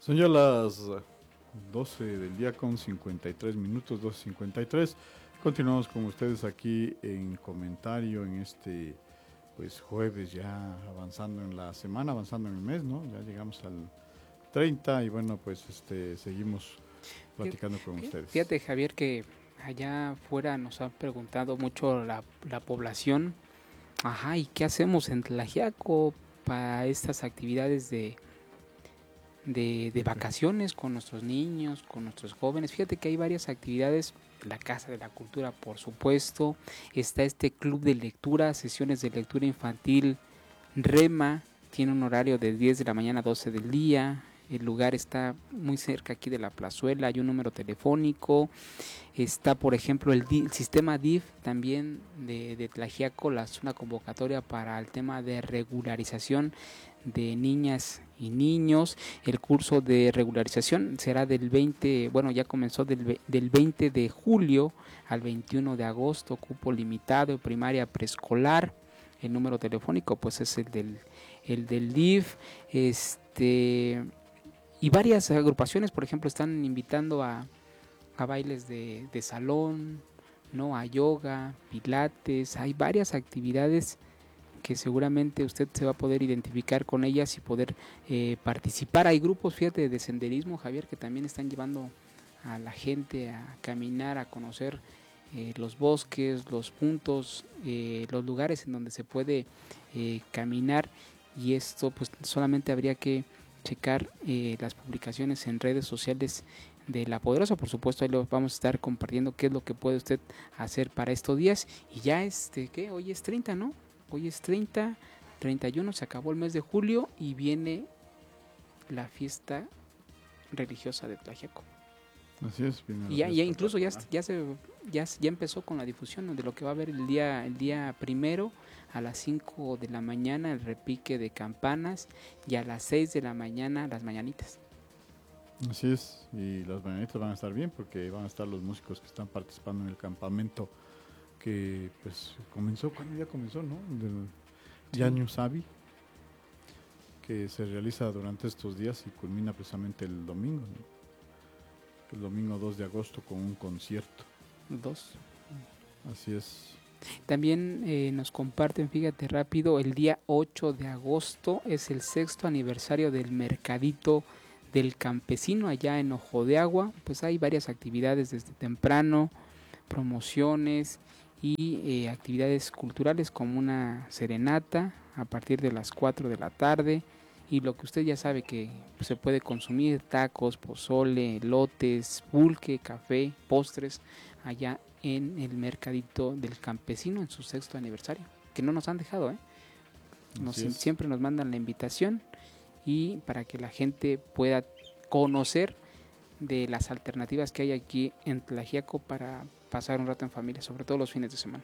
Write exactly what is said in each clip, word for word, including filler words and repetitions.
Son ya las doce del día con cincuenta y tres minutos, doce cincuenta y tres. Continuamos con ustedes aquí en comentario en este pues jueves, ya avanzando en la semana, avanzando en el mes, ¿no? Ya llegamos al treinta y bueno, pues este seguimos platicando con ustedes. Fíjate, Javier, que allá afuera nos han preguntado mucho la, la población, ajá, ¿y qué hacemos en Tlaxiaco para estas actividades de, de, de vacaciones con nuestros niños, con nuestros jóvenes? Fíjate que hay varias actividades, la Casa de la Cultura, por supuesto, está este club de lectura, sesiones de lectura infantil, Rema, tiene un horario de diez de la mañana a doce del día. El lugar está muy cerca aquí de la plazuela, hay un número telefónico. Está, por ejemplo, el, el sistema D I F también de, de Tlaxiaco, las, una convocatoria para el tema de regularización de niñas y niños. El curso de regularización será del veinte, bueno, ya comenzó del, del veinte de julio al veintiuno de agosto, cupo limitado, primaria preescolar. El número telefónico pues es el del, el del D I F. Este, y varias agrupaciones, por ejemplo, están invitando a, a bailes de, de salón, ¿no? A yoga, pilates. Hay varias actividades que seguramente usted se va a poder identificar con ellas y poder eh, participar. Hay grupos, fíjate, de senderismo, Javier, que también están llevando a la gente a caminar, a conocer eh, los bosques, los puntos, eh, los lugares en donde se puede eh, caminar. Y esto pues solamente habría que checar eh, las publicaciones en redes sociales de La Poderosa. Por supuesto, ahí lo vamos a estar compartiendo qué es lo que puede usted hacer para estos días. Y ya este, ¿qué? Hoy es treinta, ¿no? Hoy es treinta, treinta y uno, se acabó el mes de julio y viene la fiesta religiosa de Tlaxiaco. Así es, viene Y la ya, ya fiesta incluso ya, patronal. ya, se, ya, ya empezó con la difusión, ¿no?, de lo que va a haber el día, el día primero a las cinco de la mañana, el repique de campanas, y a las seis de la mañana las mañanitas. Así es, y las mañanitas van a estar bien porque van a estar los músicos que están participando en el campamento que pues comenzó, ¿cuándo ya comenzó, no? Del Sí. Yaño Sabi, que se realiza durante estos días y culmina precisamente el domingo, ¿no? El domingo dos de agosto con un concierto. Dos. Así es. También eh, nos comparten, fíjate rápido, el día ocho de agosto es el sexto aniversario del Mercadito del Campesino allá en Ojo de Agua. Pues hay varias actividades desde temprano, promociones y eh, actividades culturales como una serenata a partir de las cuatro de la tarde. Y lo que usted ya sabe que se puede consumir: tacos, pozole, elotes, pulque, café, postres, allá en el Mercadito del Campesino en su sexto aniversario, que no nos han dejado, ¿eh? Nos, Así es. siempre nos mandan la invitación, y para que la gente pueda conocer de las alternativas que hay aquí en Tlaxiaco para pasar un rato en familia, sobre todo los fines de semana.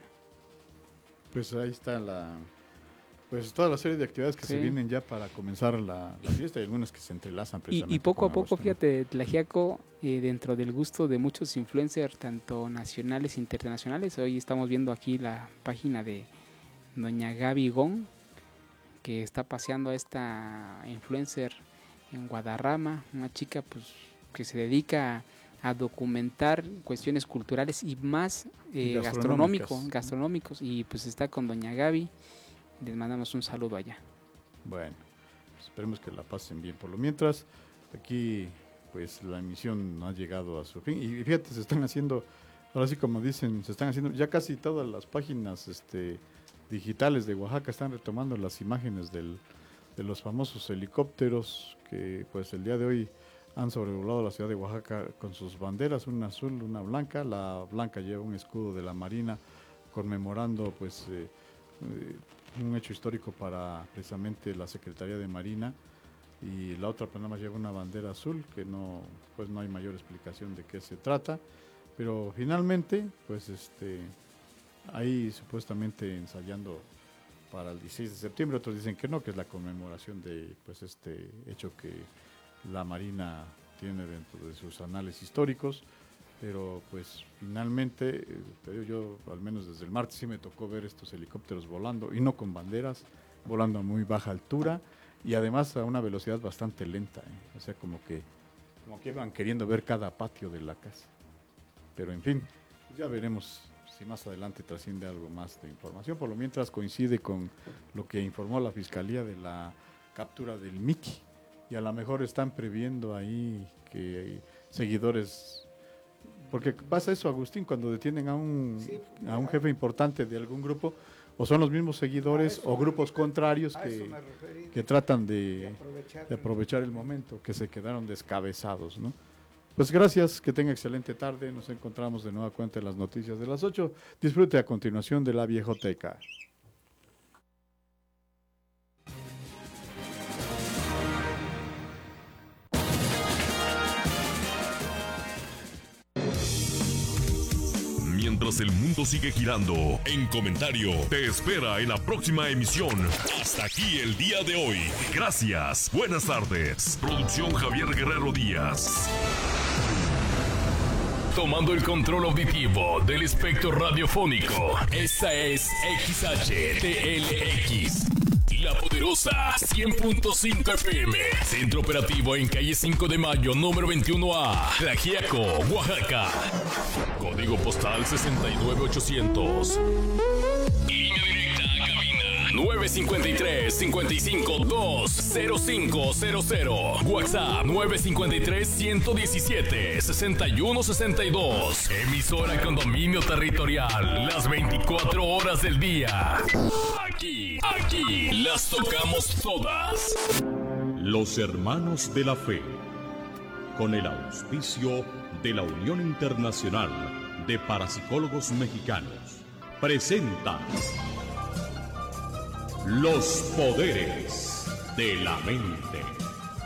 Pues ahí está la, pues toda la serie de actividades que Sí. se vienen ya para comenzar la, la fiesta, y algunas que se entrelazan Y, precisamente y poco a con poco, agosto, ¿no? fíjate, Tlaxiaco, eh, dentro del gusto de muchos influencers, tanto nacionales e internacionales. Hoy estamos viendo aquí la página de doña Gaby Gón, que está paseando a esta influencer en Guadarrama, una chica pues que se dedica a, a documentar cuestiones culturales y más eh, gastronómico, Gastronómicas. gastronómicos, y pues está con doña Gaby. Les mandamos un saludo allá. Bueno, pues esperemos que la pasen bien. Por lo mientras, aquí pues la emisión no ha llegado a su fin. Y fíjate, se están haciendo, ahora sí como dicen, se están haciendo, ya casi todas las páginas este, digitales de Oaxaca están retomando las imágenes del, de los famosos helicópteros que pues el día de hoy han sobrevolado la ciudad de Oaxaca con sus banderas, una azul, una blanca. La blanca lleva un escudo de la Marina conmemorando pues eh, eh, un hecho histórico para precisamente la Secretaría de Marina, y la otra pues nada más lleva una bandera azul que no, pues no hay mayor explicación de qué se trata, pero finalmente pues este ahí supuestamente ensayando para el dieciséis de septiembre. Otros dicen que no, que es la conmemoración de pues este hecho que la Marina tiene dentro de sus anales históricos. Pero pues finalmente, te digo, yo al menos desde el martes sí me tocó ver estos helicópteros volando, y no con banderas, volando a muy baja altura, y además a una velocidad bastante lenta, ¿eh? O sea, como que, como que van queriendo ver cada patio de la casa. Pero en fin, ya veremos si más adelante trasciende algo más de información. Por lo mientras coincide con lo que informó la Fiscalía de la captura del Miki, y a lo mejor están previendo ahí que seguidores, porque pasa eso, Agustín, cuando detienen a un, sí, a un jefe importante de algún grupo, o son los mismos seguidores o grupos contrarios que, que tratan de, de, aprovechar, de aprovechar el momento, que se quedaron descabezados, ¿no? Pues gracias, que tenga excelente tarde, nos encontramos de nueva cuenta en las noticias de las ocho. Disfrute a continuación de la Viejoteca. Mientras el mundo sigue girando, En Comentario te espera en la próxima emisión. Hasta aquí el día de hoy. Gracias. Buenas tardes. Producción Javier Guerrero Díaz. Tomando el control auditivo del espectro radiofónico. Esta es X H T L X. La Poderosa cien punto cinco F M. Centro operativo en calle cinco de mayo, número veintiuno A. Tlaxiaco, Oaxaca. Código postal sesenta y nueve ochocientos. Línea directa a cabina nueve cinco tres, cinco cinco dos, cero cinco cero cero. WhatsApp nueve cinco tres, uno uno siete, seis uno seis dos. Emisora con dominio territorial las veinticuatro horas del día. Aquí, aquí las tocamos todas. Los Hermanos de la Fe, con el auspicio de la Unión Internacional de Parapsicólogos Mexicanos, presentan Los Poderes de la Mente.